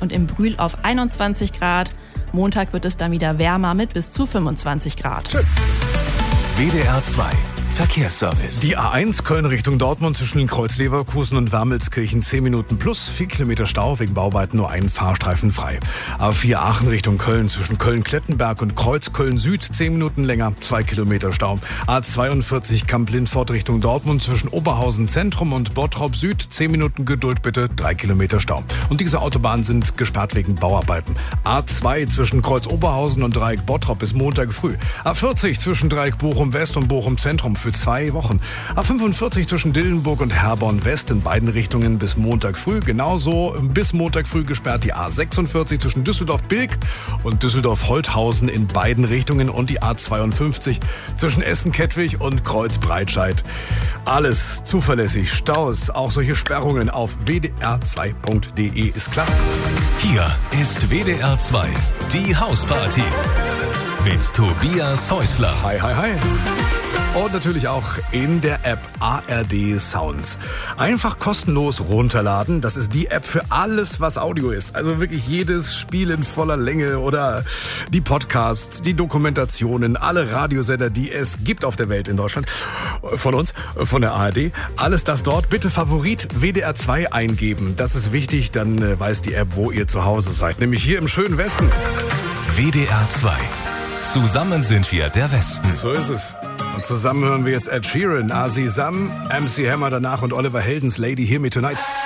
und in Brühl auf 21 Grad. Montag wird es dann wieder wärmer mit bis zu 25 Grad. Schön. WDR 2 Verkehrsservice. Die A1 Köln Richtung Dortmund zwischen Kreuz Leverkusen und Wermelskirchen 10 Minuten plus 4 Kilometer Stau, wegen Bauarbeiten nur ein Fahrstreifen frei. A4 Aachen Richtung Köln zwischen Köln-Klettenberg und Kreuz Köln Süd 10 Minuten länger, 2 Kilometer Stau. A42 Kamp-Lindfort Richtung Dortmund zwischen Oberhausen Zentrum und Bottrop Süd 10 Minuten Geduld bitte, 3 Kilometer Stau. Und diese Autobahnen sind gesperrt wegen Bauarbeiten. A2 zwischen Kreuz Oberhausen und Dreieck Bottrop bis Montag früh. A40 zwischen Dreieck Bochum West und Bochum Zentrum für 2 Wochen. A45 zwischen Dillenburg und Herborn West in beiden Richtungen bis Montag früh. Genauso bis Montag früh gesperrt die A46 zwischen Düsseldorf-Bilk und Düsseldorf-Holthausen in beiden Richtungen und die A52 zwischen Essen-Kettwig und Kreuz-Breitscheid. Alles zuverlässig. Staus, auch solche Sperrungen auf wdr2.de ist klar. Hier ist WDR 2, die Hausparty. Mit Tobias Häusler. Hi, hi, hi. Und natürlich auch in der App ARD Sounds. Einfach kostenlos runterladen. Das ist die App für alles, was Audio ist. Also wirklich jedes Spiel in voller Länge oder die Podcasts, die Dokumentationen, alle Radiosender, die es gibt auf der Welt in Deutschland. Von uns, von der ARD. Alles das dort. Bitte Favorit WDR 2 eingeben. Das ist wichtig, dann weiß die App, wo ihr zu Hause seid. Nämlich hier im schönen Westen. WDR 2. Zusammen sind wir der Westen. So ist es. Und zusammen hören wir jetzt Ed Sheeran, Azi Sam, MC Hammer danach und Oliver Heldens Lady Hear Me Tonight.